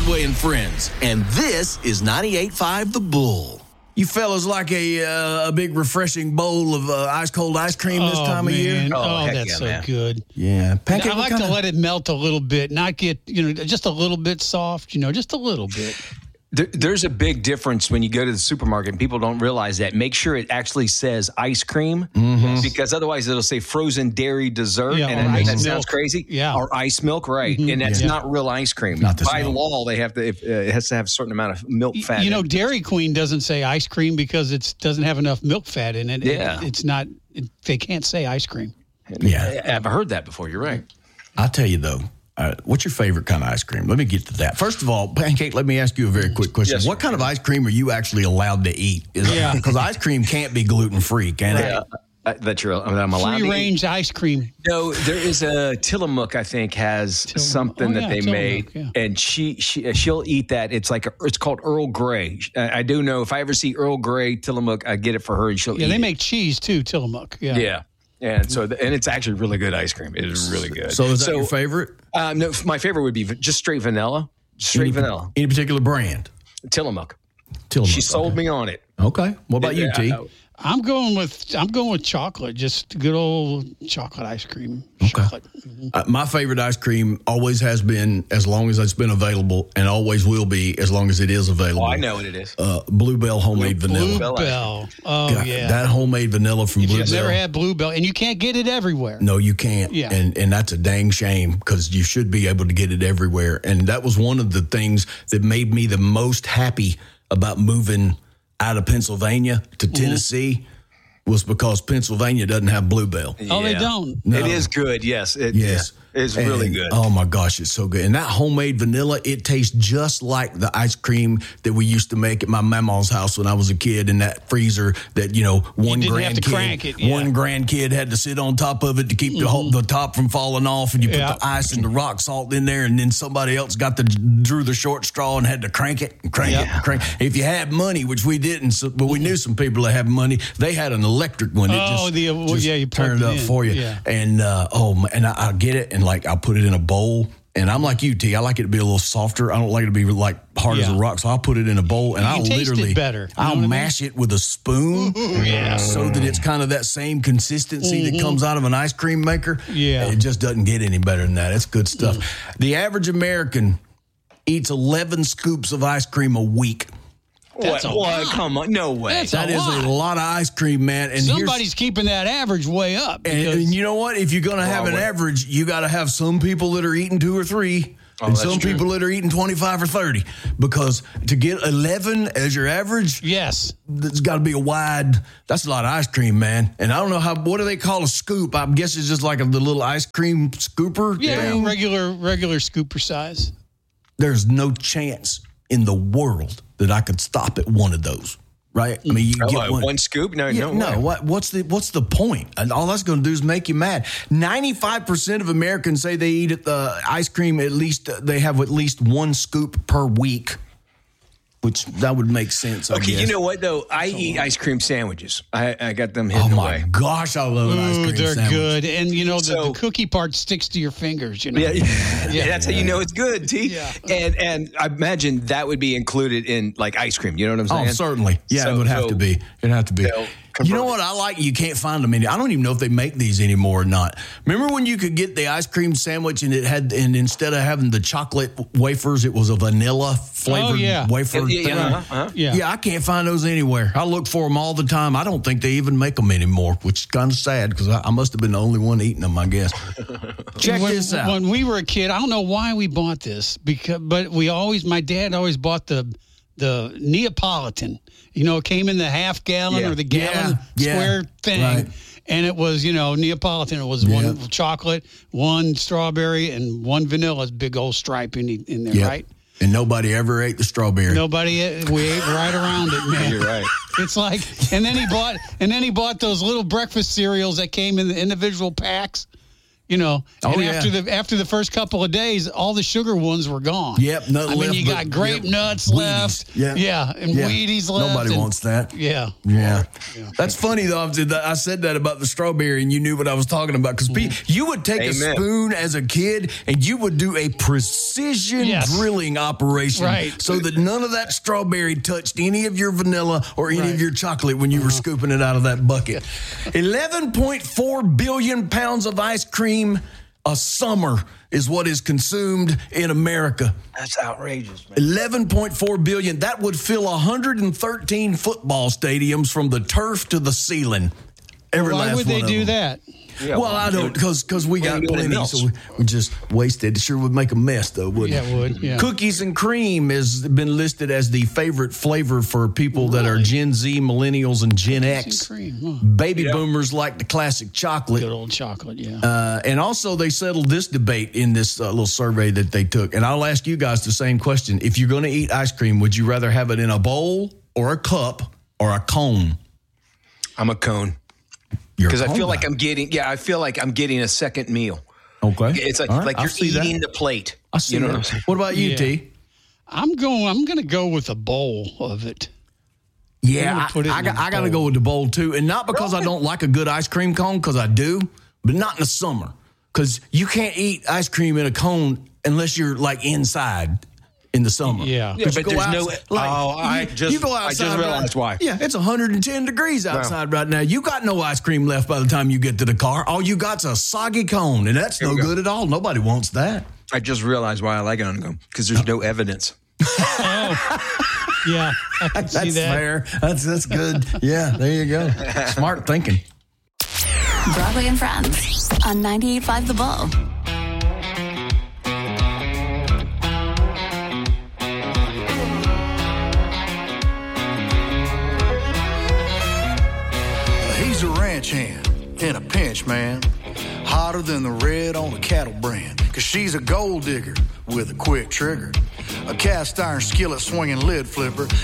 Broadway and Friends, and this is 98.5 The Bull. You fellas like a big refreshing bowl of ice-cold ice cream this time of year? Oh, that's so good. Yeah. Pancake, I like to let it melt a little bit, not get, just a little bit soft, just a little bit. There's a big difference when you go to the supermarket and people don't realize that. Make sure it actually says ice cream because otherwise it'll say frozen dairy dessert and that sounds crazy. Yeah. Or ice milk, right. And that's not real ice cream. By law, they have to. It has to have a certain amount of milk fat. Dairy Queen doesn't say ice cream because it doesn't have enough milk fat in it. Yeah. It's not, they can't say ice cream. Yeah. I've heard that before. You're right. I'll tell you, though. What's your favorite kind of ice cream? Let me get to that. First of all, Pancake, let me ask you a very quick question. Yes, what kind of ice cream are you actually allowed to eat? Because ice cream can't be gluten-free, can it? That I'm allowed to eat. Free-range ice cream. No, there is a Tillamook, I think, has something that they made, and she'll eat that. It's called Earl Grey. I do know if I ever see Earl Grey Tillamook, I get it for her, and she'll eat it. Yeah, they make cheese, too, Tillamook. Yeah. And it's actually really good ice cream. It is really good. So is that your favorite? No, my favorite would be just straight vanilla. Vanilla. Any particular brand? Tillamook. She sold me on it. Okay. What about you, T? I'm going with chocolate, just good old chocolate ice cream. Okay. Chocolate. My favorite ice cream always has been, as long as it's been available, and always will be as long as it is available. Oh, I know what it is. Bluebell homemade vanilla. Bluebell. Oh, God, yeah. That homemade vanilla from Bluebell. You've never had Bluebell, and you can't get it everywhere. No, you can't. Yeah. And that's a dang shame because you should be able to get it everywhere. And that was one of the things that made me the most happy about moving out of Pennsylvania to Tennessee was because Pennsylvania doesn't have Bluebell. Oh, they don't? No. It is good, yes. It's And, really good. Oh, my gosh, it's so good. And that homemade vanilla, it tastes just like the ice cream that we used to make at my mama's house when I was a kid in that freezer that, one grandkid had to sit on top of it to keep the top from falling off, and you put the ice and the rock salt in there, and then somebody else drew the short straw and had to crank it and crank it and crank it. If you had money, which we didn't, but we knew some people that had money, they had an electric one. You turned it up for you. Yeah. And, I get it, and I'll put it in a bowl, and I'm like you, T. I like it to be a little softer. I don't like it to be hard as a rock, so I'll put it in a bowl, and I'll literally better. I'll mash it with a spoon, so that it's kind of that same consistency that comes out of an ice cream maker. Yeah, it just doesn't get any better than that. It's good stuff. The average American eats 11 scoops of ice cream a week. That's a lot. Come on, no way. That is a lot of ice cream, man. And somebody's keeping that average way up. And you know what? If you're going to have an average, you got to have some people that are eating 2 or 3, and some people that are eating 25 or 30. Because to get 11 as your average, yes, there's got to be that's a lot of ice cream, man. And I don't know what do they call a scoop? I guess it's just like the little ice cream scooper. Yeah, regular scooper size. There's no chance in the world that I could stop at one of those, right? I mean, you get one scoop? No. What's the point? And all that's going to do is make you mad. 95% of Americans say they eat ice cream they have at least 1 scoop per week. Which that would make sense. I guess. You know what though? I eat ice cream sandwiches. I got them hidden away. Oh my gosh, I love an ice cream they're sandwich. good, and the cookie part sticks to your fingers. Yeah, that's how you know it's good, T. Yeah. And I imagine that would be included in ice cream. You know what I'm saying? Oh, certainly. Yeah, it would have to be. It'd have to be. You know what I like? You can't find them I don't even know if they make these anymore or not. Remember when you could get the ice cream sandwich and instead of having the chocolate wafers, it was a vanilla flavored wafer thing? Yeah, I can't find those anywhere. I look for them all the time. I don't think they even make them anymore, which is kind of sad because I must have been the only one eating them, I guess. Check this out. When we were a kid, I don't know why we bought this, but my dad always bought the Neapolitan. It came in the half gallon or the gallon square thing. Right. And it was, Neapolitan. It was 1 chocolate, 1 strawberry, and 1 vanilla. Big old stripe in there, right? And nobody ever ate the strawberry. We ate right around it, man. You're right. It's like, and then he bought those little breakfast cereals that came in the individual packs. You know, after the first couple of days, all the sugar ones were gone. Yep, you got grape nuts left. Yeah, and Wheaties left. Nobody wants that. Yeah. That's funny though. I said that about the strawberry, and you knew what I was talking about because you would take a spoon as a kid, and you would do a precision drilling operation, so that none of that strawberry touched any of your vanilla or any of your chocolate when you were scooping it out of that bucket. 11.4 billion pounds of ice cream a summer is what is consumed in America. That's outrageous, man. 11.4 billion. That would fill 113 football stadiums from the turf to the ceiling. Why would they do that? Yeah, well, I don't, because we got plenty, so we just wasted. It sure would make a mess, though, wouldn't it? Yeah, it would. Yeah. Cookies and cream has been listed as the favorite flavor for people that are Gen Z, millennials, and Gen X. Baby boomers like the classic chocolate. Good old chocolate, yeah. And also, they settled this debate in this little survey that they took. And I'll ask you guys the same question. If you're going to eat ice cream, would you rather have it in a bowl or a cup or a cone? I'm a cone. Because I feel like I'm getting a second meal. Okay. It's like you're eating the plate. I see what I'm saying. What about you, T? I'm going to go with a bowl of it. Yeah, I got to go with the bowl too. And not because I don't like a good ice cream cone, because I do, but not in the summer. Because you can't eat ice cream in a cone unless you're like inside. In the summer. Yeah. But there's I just realized why. Yeah, it's 110 degrees outside right now. You got no ice cream left by the time you get to the car. All you got's a soggy cone, and that's no good at all. Nobody wants that. I just realized why I like it on the cone, because there's no evidence. Yeah, I can see that. Fair. That's good. Yeah, there you go. Smart thinking. Broadway and Friends on 98.5 The Bull. He's a ranch hand in a pinch, man. Hotter than the red on a cattle brand. Cause she's a gold digger with a quick trigger. A cast iron skillet swinging lid flipper.